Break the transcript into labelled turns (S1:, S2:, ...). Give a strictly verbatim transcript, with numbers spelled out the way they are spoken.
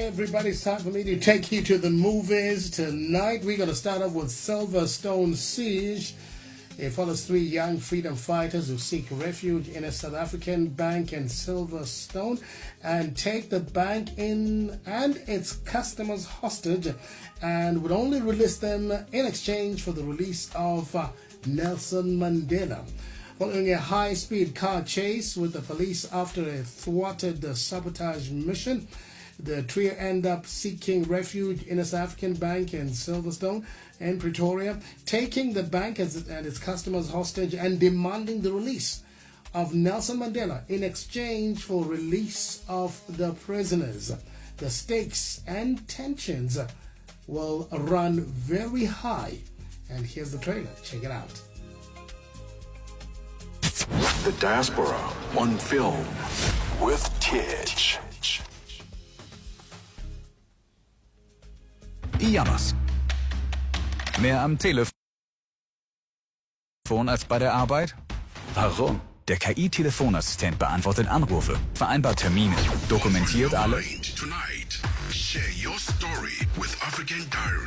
S1: everybody, it's time for me to take you to the movies. Tonight we're going to start off with Silverstone Siege. It follows three young freedom fighters who seek refuge in a South African bank in Silverstone and take the bank in and its customers hostage, and would only release them in exchange for the release of uh, Nelson Mandela. Following a high-speed car chase with the police after a thwarted uh, sabotage mission, the trio end up seeking refuge in a South African bank in Silverstone in Pretoria, taking the bank as, and its customers hostage and demanding the release of Nelson Mandela in exchange for release of the prisoners. The stakes and tensions will run very high. And here's the trailer. Check it out.
S2: The Diaspora, one film with Titch.
S3: Ijammers. Mehr am Telefon als bei der Arbeit?
S2: Warum?
S3: Der K I-Telefonassistent beantwortet Anrufe, vereinbart Termine, dokumentiert alles.
S2: Tonight, share your story with African Diary.